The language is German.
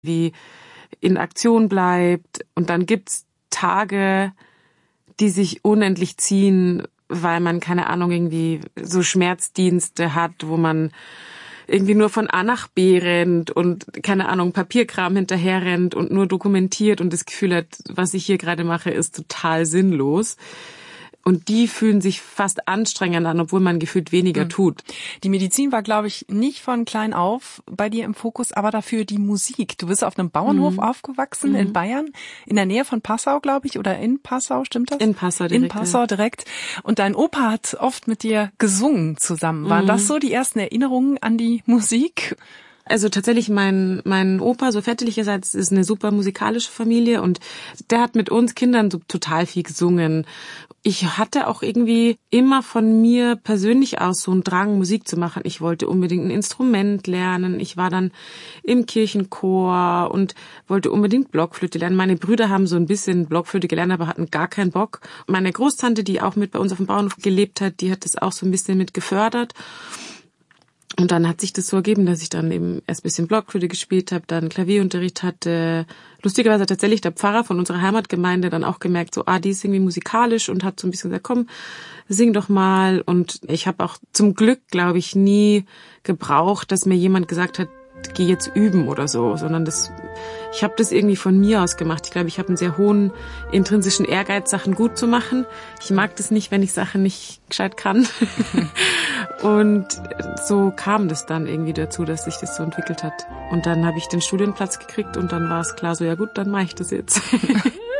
wie in Aktion bleibt. Und dann gibt's Tage, die sich unendlich ziehen, weil man, keine Ahnung, irgendwie so Schmerzdienste hat, wo man irgendwie nur von A nach B rennt und, keine Ahnung, Papierkram hinterher rennt und nur dokumentiert und das Gefühl hat, was ich hier gerade mache, ist total sinnlos. Und die fühlen sich fast anstrengend an, obwohl man gefühlt weniger tut. Die Medizin war, glaube ich, nicht von klein auf bei dir im Fokus, aber dafür die Musik. Du bist auf einem Bauernhof aufgewachsen in Bayern, in der Nähe von Passau, glaube ich, oder in Passau, stimmt das? In Passau direkt. In Passau direkt. Und dein Opa hat oft mit dir gesungen zusammen. Waren das so die ersten Erinnerungen an die Musik? Also tatsächlich mein Opa, so väterlicherseits, ist eine super musikalische Familie und der hat mit uns Kindern so total viel gesungen. Ich hatte auch irgendwie immer von mir persönlich aus so einen Drang, Musik zu machen. Ich wollte unbedingt ein Instrument lernen. Ich war dann im Kirchenchor und wollte unbedingt Blockflöte lernen. Meine Brüder haben so ein bisschen Blockflöte gelernt, aber hatten gar keinen Bock. Meine Großtante, die auch mit bei uns auf dem Bauernhof gelebt hat, die hat das auch so ein bisschen mit gefördert. Und dann hat sich das so ergeben, dass ich dann eben erst ein bisschen Blockflöte gespielt habe, dann Klavierunterricht hatte. Lustigerweise hat tatsächlich der Pfarrer von unserer Heimatgemeinde dann auch gemerkt, so, die ist irgendwie musikalisch und hat so ein bisschen gesagt, komm, sing doch mal. Und ich habe auch zum Glück, glaube ich, nie gebraucht, dass mir jemand gesagt hat, geh jetzt üben oder so, sondern ich habe das irgendwie von mir aus gemacht. Ich glaube, ich habe einen sehr hohen intrinsischen Ehrgeiz, Sachen gut zu machen. Ich mag das nicht, wenn ich Sachen nicht gescheit kann. Und so kam das dann irgendwie dazu, dass sich das so entwickelt hat. Und dann habe ich den Studienplatz gekriegt und dann war es klar so, ja gut, dann mache ich das jetzt.